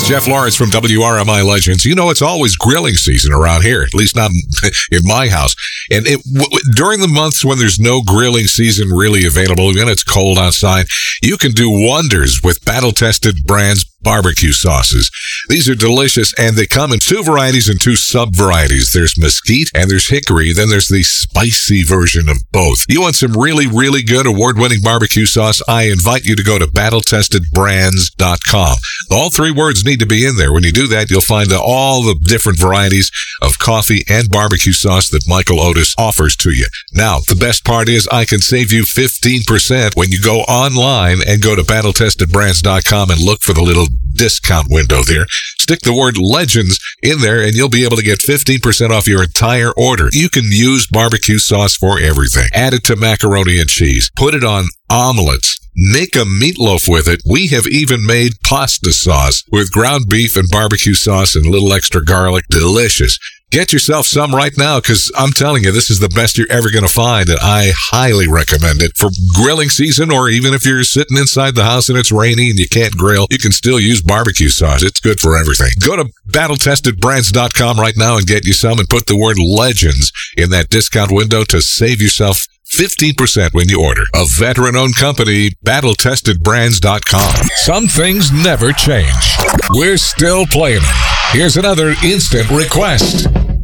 Jeff Lawrence from WRMI Legends. You know, it's always grilling season around here, at least not in my house. And during the months when there's no grilling season really available, when it's cold outside, you can do wonders with battle-tested brands barbecue sauces. These are delicious, and they come in 2 varieties and 2 sub-varieties. There's mesquite and there's hickory. Then there's the spicy version of both. You want some really, really good award-winning barbecue sauce? I invite you to go to battletestedbrands.com. All 3 words need to be in there. When you do that, you'll find all the different varieties of coffee and barbecue sauce that Michael Otis offers to you. Now, the best part is I can save you 15% when you go online and go to battletestedbrands.com and look for the little discount window there. Stick the word Legends in there and you'll be able to get 15% off your entire order. You can use barbecue sauce for everything. Add it to macaroni and cheese. Put it on omelets. Make a meatloaf with it. We have even made pasta sauce with ground beef and barbecue sauce and a little extra garlic. Delicious. Get yourself some right now, because I'm telling you, this is the best you're ever going to find, and I highly recommend it for grilling season, or even if you're sitting inside the house and it's rainy and you can't grill, you can still use barbecue sauce. It's good for everything. Go to battletestedbrands.com right now and get you some, and put the word Legends in that discount window to save yourself 15% when you order. A veteran-owned company, battletestedbrands.com. Some things never change. We're still playing them. Here's another instant request.